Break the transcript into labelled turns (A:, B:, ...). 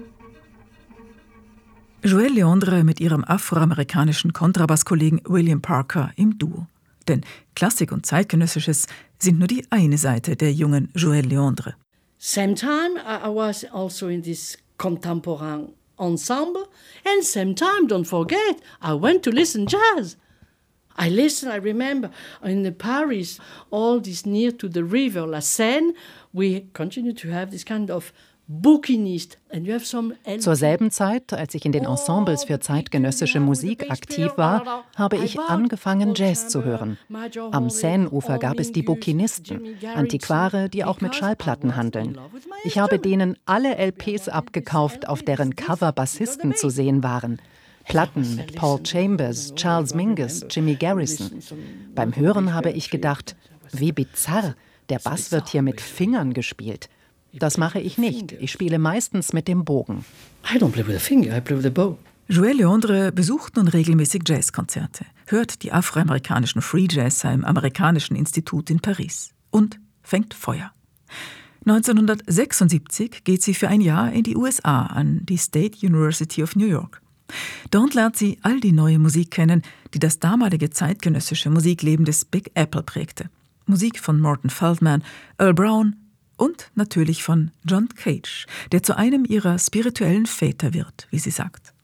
A: Joëlle Leondre mit ihrem afroamerikanischen Kontrabasskollegen William Parker im Duo. Denn Klassik und Zeitgenössisches sind nur die eine Seite der jungen Joëlle Leondre.
B: Same time, I was also in this contemporary ensemble, and same time, don't forget, I went to listen jazz. I remember, in Paris, all this near to the river, La Seine, we continue to have this kind of bouquinist. And you have some
C: Zur selben Zeit, als ich in den Ensembles für zeitgenössische Musik aktiv war, habe ich angefangen, Jazz zu hören. Am Seineufer gab es die Bouquinisten, Antiquare, die auch mit Schallplatten handeln. Ich habe denen alle LPs abgekauft, auf deren Cover Bassisten zu sehen waren. Platten mit Paul Chambers, Charles Mingus, Jimmy Garrison. Beim Hören habe ich gedacht, wie bizarr, der Bass wird hier mit Fingern gespielt. Das mache ich nicht. Ich spiele meistens mit dem Bogen.
B: I don't play with a finger, I play with a bow.
A: Joëlle Leondre besucht nun regelmäßig Jazzkonzerte, hört die afroamerikanischen Free Jazzer im Amerikanischen Institut in Paris und fängt Feuer. 1976 geht sie für ein Jahr in die USA an die State University of New York. Dort lernt sie all die neue Musik kennen, die das damalige zeitgenössische Musikleben des Big Apple prägte. Musik von Morton Feldman, Earl Brown und natürlich von John Cage, der zu einem ihrer spirituellen Väter wird, wie sie sagt.